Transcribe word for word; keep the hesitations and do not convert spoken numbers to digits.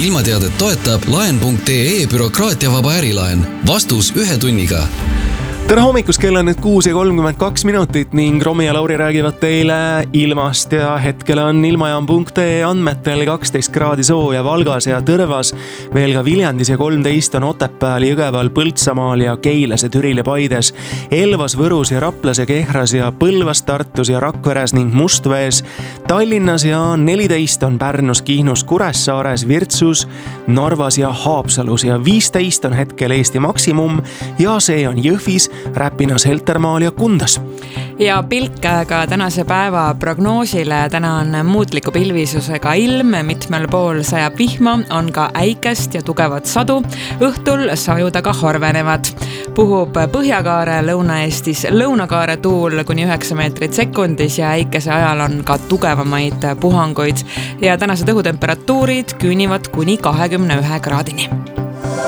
ilmateadet toetab laen punkt ee bürokraatiavaba ärilaen. Vastus ühe tunniga. Tere hommikust, kell on nüüd kuus ja kolmkümmend kaks minutit ning Romi ja Lauri räägivad teile ilmast ja hetkel on ilmajaam punkt ee andmetel kaksteist kraadi sooja Valgas ja Tõrvas, veel ka Viljandis ja kolmteist on Otepääl, Jõgeval, Põltsamaal ja Keilas ja Türil ja Paides, Elvas, Võrus ja Raplas ja Kehras ja Põlvas, Tartus ja Rakveres ning Mustvees, Tallinnas ja neliteist on Pärnus, Kihnus, Kuressaares, Virtsus, Narvas ja Haapsalus ja viisteist on hetkel Eesti maksimum ja see on Jõhvis, Räpinas, Heltermaal ja Kundas. Ja pilk ka tänase päeva prognoosile. Täna on muutliku pilvisusega ilm, mitmel pool sajab vihma, on ka äikest ja tugevat sadu. Õhtul sajud aga harvenevad. Puhub Põhjakaare, Lõuna-Eestis Lõunakaare tuul kuni üheksa meetrit sekundis ja äikese ajal on ka tugevamaid puhanguid. Ja tänased õhutemperatuurid küünivad kuni kahekümne ühe kraadini.